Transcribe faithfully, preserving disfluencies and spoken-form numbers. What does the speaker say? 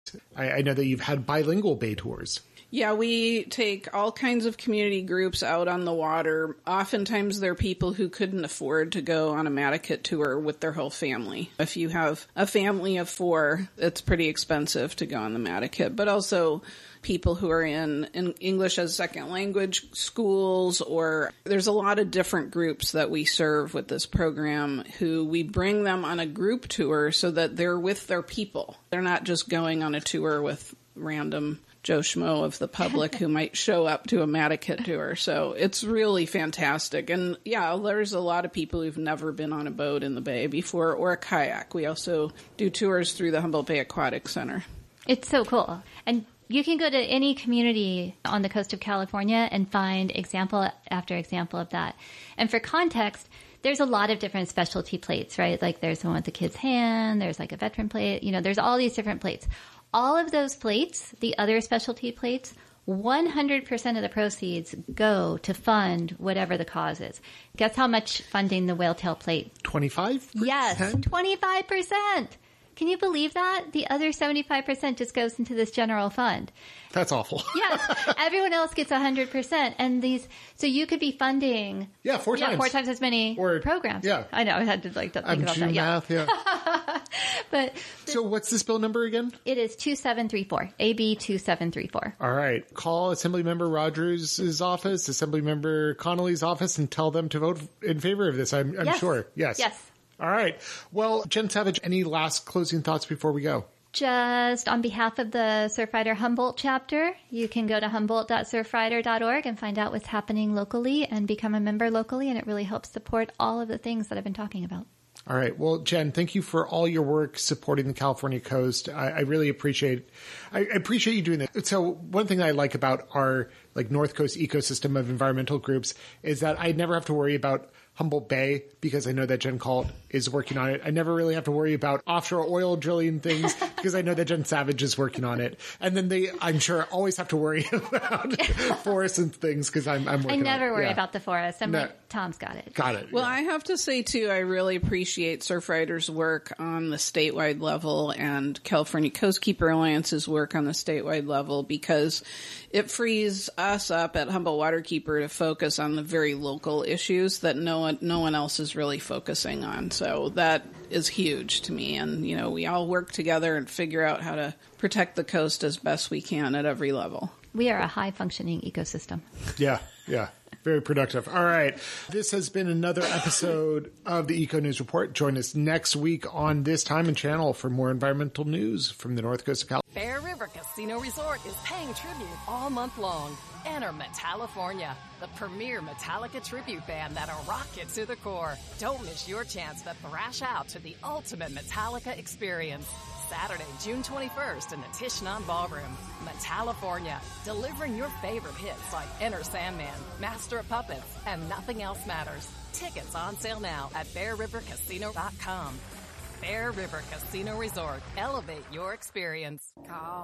I, I know that you've had bilingual bay tours. Yeah, we take all kinds of community groups out on the water. Oftentimes they're people who couldn't afford to go on a Mattakit tour with their whole family. If you have a family of four, it's pretty expensive to go on the Mattakit, but also people who are in, in English as second language schools, or there's a lot of different groups that we serve with this program who we bring them on a group tour so that they're with their people. They're not just going on a tour with random Joe Schmo of the public who might show up to a Mattakit tour. So it's really fantastic. And yeah, there's a lot of people who've never been on a boat in the bay before or a kayak. We also do tours through the Humboldt Bay Aquatic Center. It's so cool. And you can go to any community on the coast of California and find example after example of that. And for context, there's a lot of different specialty plates, right? Like there's the one with the kid's hand, there's like a veteran plate, you know, there's all these different plates. All of those plates, the other specialty plates, one hundred percent of the proceeds go to fund whatever the cause is. Guess how much funding the whale tail plate? twenty-five percent? Yes, twenty-five percent. Can you believe that? The other seventy-five percent just goes into this general fund. That's awful. Yes. Everyone else gets one hundred percent. And these, so you could be funding. Yeah, four yeah, times. Four times as many or, programs. Yeah. I know. I had to like think I'm about doing that. Yeah. Math, yeah. but. So what's this bill number again? It is two seven three four, A B two seven three four. All right. Call Assemblymember Rogers' office, Assemblymember Connolly's office, and tell them to vote in favor of this, I'm, I'm yes. sure. Yes. Yes. All right. Well, Jen Savage, any last closing thoughts before we go? Just on behalf of the Surfrider Humboldt chapter, you can go to humboldt dot surfrider dot org and find out what's happening locally and become a member locally, and it really helps support all of the things that I've been talking about. All right. Well, Jen, thank you for all your work supporting the California coast. I, I really appreciate, I appreciate you doing that. So one thing I like about our like North Coast ecosystem of environmental groups is that I never have to worry about Humboldt Bay because I know that Jen Calt is working on it. I never really have to worry about offshore oil drilling things because I know that Jen Savage is working on it. And then they, I'm sure, always have to worry about forests and things because I'm, I'm working on it. I never worry yeah. about the forest. I'm no. like, Tom's got it. Got it. Well, yeah. I have to say, too, I really appreciate Surfrider's work on the statewide level and California Coastkeeper Alliance's work on the statewide level because it frees us up at Humboldt Waterkeeper to focus on the very local issues that no one, no one else is really focusing on. So that is huge to me. And, you know, we all work together and figure out how to protect the coast as best we can at every level. We are a high-functioning ecosystem. Yeah, yeah. Very productive. All right. This has been another episode of the Eco News Report. Join us next week on this time and channel for more environmental news from the North Coast of California. Bear River Casino Resort is paying tribute all month long. Enter Metallifornia, the premier Metallica tribute band that'll rock it to the core. Don't miss your chance to thrash out to the ultimate Metallica experience. Saturday, June twenty-first in the Tishnan Ballroom. Metallifornia, delivering your favorite hits like Enter Sandman, Master of Puppets, and Nothing Else Matters. Tickets on sale now at bear river casino dot com. Bear River Casino Resort. Elevate your experience. Call